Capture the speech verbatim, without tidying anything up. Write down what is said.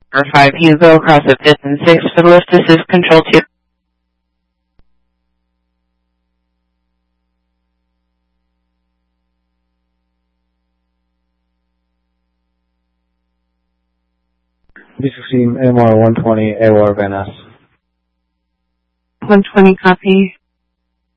Or five, you go across the fifth and sixth for the lift. This is control two. B sixteen M R one twenty A W R Van Ness. one twenty, copy.